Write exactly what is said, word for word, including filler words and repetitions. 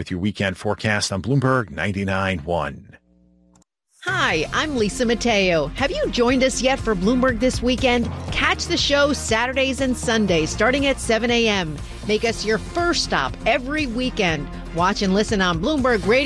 with your weekend forecast on Bloomberg ninety-nine point one. Hi, I'm Lisa Mateo. Have you joined us yet for Bloomberg This Weekend? Catch the show Saturdays and Sundays starting at seven a.m. Make us your first stop every weekend. Watch and listen on Bloomberg Radio.